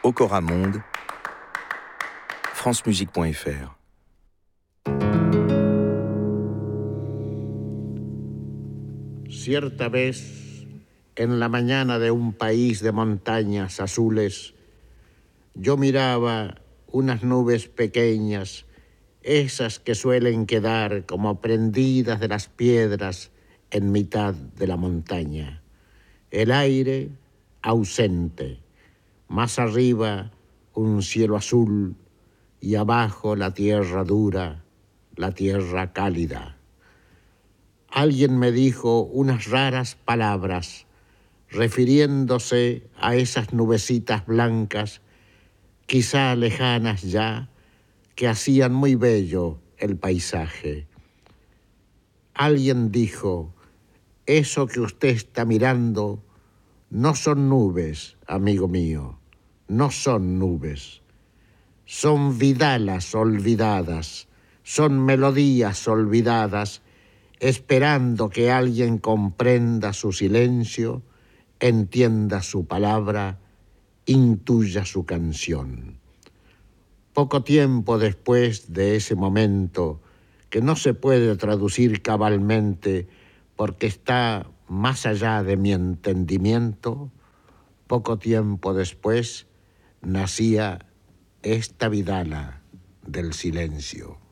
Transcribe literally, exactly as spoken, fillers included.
Okora Monde, france musique point f r. Cierta vez, en la mañana de un país de montañas azules, yo miraba unas nubes pequeñas, esas que suelen quedar como prendidas de las piedras en mitad de la montaña. El aire ausente, más arriba un cielo azul y abajo la tierra dura, la tierra cálida. Alguien me dijo unas raras palabras refiriéndose a esas nubecitas blancas, quizá lejanas ya, que hacían muy bello el paisaje. Alguien dijo, eso que usted está mirando no son nubes, amigo mío, no son nubes. Son vidalas olvidadas, son melodías olvidadas, esperando que alguien comprenda su silencio, entienda su palabra, intuya su canción. Poco tiempo después de ese momento, que no se puede traducir cabalmente porque está más allá de mi entendimiento, poco tiempo después nacía esta vidala del silencio.